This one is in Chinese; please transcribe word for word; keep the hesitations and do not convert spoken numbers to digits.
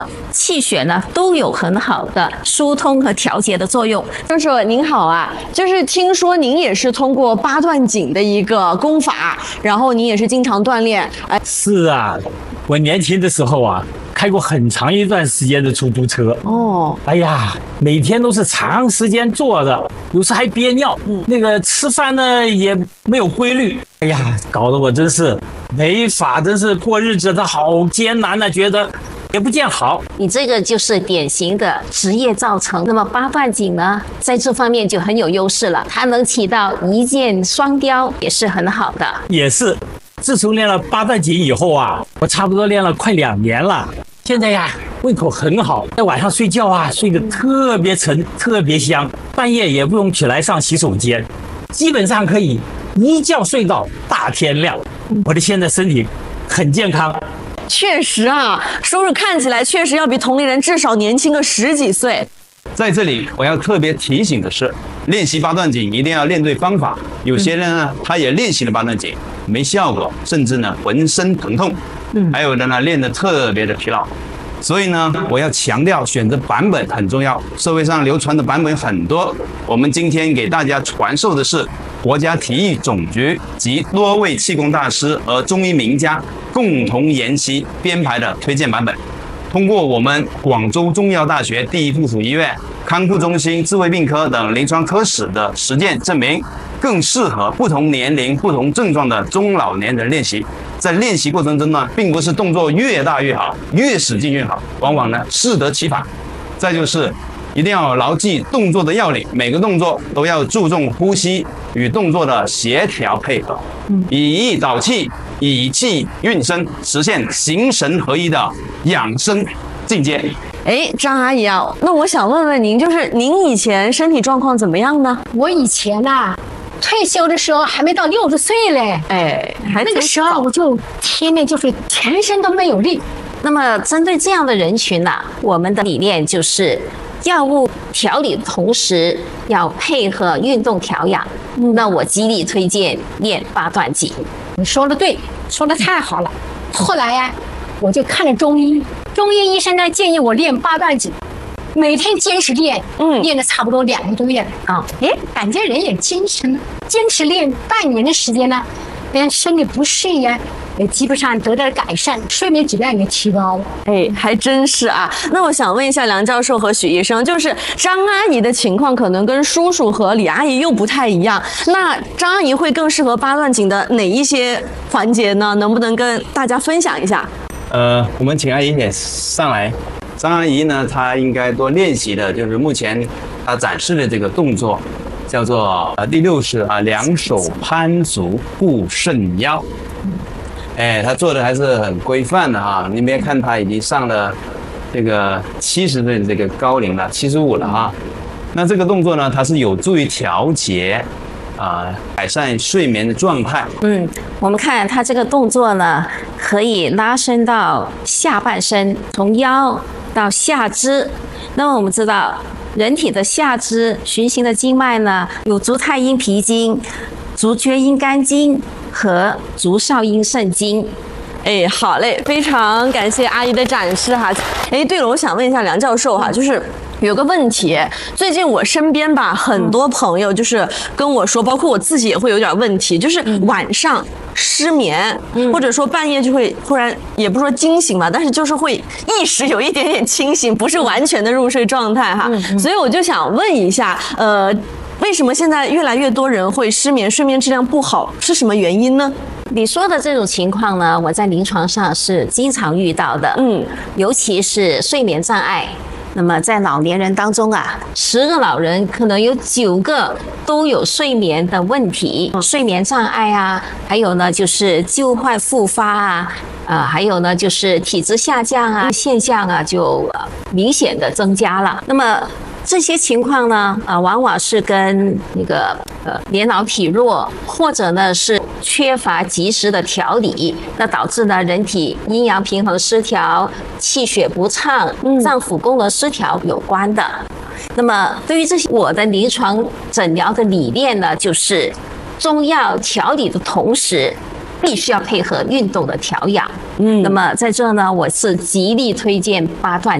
气血呢都有很好的疏通和调节的作用。 教授您好啊，就是听说您也是通过八段锦的一个功法，然后您也是经常锻炼。哎， 是啊，我年轻的时候啊，开过很长一段时间的出租车。 哦， 哎呀，每天都是长时间坐着，有时还憋尿。嗯，那个吃饭呢也没有规律。哎呀，搞得我真是没法，真是过日子的好艰难呢、啊，觉得。也不见好， 你这个就是典型的职业造成。那么八段锦呢，在这方面就很有优势了，它能起到一箭双雕，也是很好的。 也是，自从练了八段锦以后啊，我差不多练了快两年了。现在呀，胃口很好，在晚上睡觉啊，睡得特别沉，特别香，半夜也不用起来上洗手间，基本上可以一觉睡到大天亮。我的现在身体很健康。 确实啊，叔叔看起来确实要比同龄人至少年轻个十几岁。 在这里，我要特别提醒的是，练习八段锦一定要练对方法。有些人呢，他也练习了八段锦，没效果，甚至呢浑身疼痛。嗯，还有的呢练得特别的疲劳。所以呢，我要强调选择版本很重要。社会上流传的版本很多，我们今天给大家传授的是国家体育总局及多位气功大师和中医名家共同研习编排的推荐版本。通过我们广州中医药大学第一附属医院康复中心智慧病科等临床科室的实践证明，更适合不同年龄、不同症状的中老年人练习。在练习过程中呢，并不是动作越大越好，越使劲越好，往往呢适得其反。再就是一定要牢记动作的要领，每个动作都要注重呼吸与动作的协调配合，以意导气，以气运身，实现形神合一的养生境界。 哎，张阿姨啊，那我想问问您，就是您以前身体状况怎么样呢？ 我以前呐、啊，退休的时候还没到六十岁嘞， 哎，还那个时候我就天天就是全身都没有力。 那么针对这样的人群呢、啊，我们的理念就是药物调理的同时要配合运动调养。嗯、那我极力推荐练八段锦。 你说的对，说的太好了。后来呀、啊，我就看了中医，中医医生呢建议我练八段锦，每天坚持练，嗯，练了差不多两个多月了啊，哎，感觉人也精神了。坚持练半年的时间呢，连身体不适呀，也基本上得到了改善，睡眠质量也提高了。 哎，还真是啊。那我想问一下梁教授和许医生，就是张阿姨的情况可能跟叔叔和李阿姨又不太一样，那张阿姨会更适合八段锦的哪一些环节呢？能不能跟大家分享一下？ 呃，我们请阿姨也上来。张阿姨呢，她应该多练习的就是目前她展示的这个动作，叫做呃第六式啊，两手攀足固肾腰。哎，她做的还是很规范的哈。你别看她已经上了这个七十岁的这个高龄了，七十五了哈。那这个动作呢，它是有助于调节啊、呃，改善睡眠的状态。 嗯，我们看它这个动作呢，可以拉伸到下半身，从腰到下肢。那么我们知道，人体的下肢循行的经脉呢，有足太阴脾经、足厥阴肝经和足少阴肾经。 哎，好嘞，非常感谢阿姨的展示哈。哎，对了，我想问一下梁教授哈，就是有个问题，最近我身边吧，很多朋友就是跟我说，包括我自己也会有点问题，就是晚上失眠，嗯、或者说半夜就会突然，也不说惊醒吧，但是就是会意识有一点点清醒，不是完全的入睡状态哈。嗯嗯、所以我就想问一下，呃，为什么现在越来越多人会失眠，睡眠质量不好，是什么原因呢？ 你说的这种情况呢，我在临床上是经常遇到的，嗯，尤其是睡眠障碍。那么在老年人当中啊，十个老人可能有九个都有睡眠的问题，睡眠障碍啊，还有呢就是旧患复发啊，呃，还有呢就是体质下降啊现象啊就、呃、明显的增加了。那么这些情况呢，呃，往往是跟那个呃年老体弱，或者呢是缺乏及时的调理，那导致呢人体阴阳平衡失调、气血不畅、脏腑功能失调有关的。那么对于这些，我的临床诊疗的理念呢，就是中药调理的同时， 必须要配合运动的调养。嗯，那么在这呢，我是极力推荐八段